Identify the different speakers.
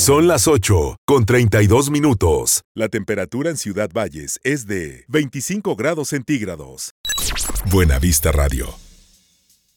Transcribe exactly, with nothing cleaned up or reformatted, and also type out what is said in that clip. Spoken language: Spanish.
Speaker 1: Son las ocho con treinta y dos minutos. La temperatura en Ciudad Valles es de veinticinco grados centígrados. Buena Vista Radio.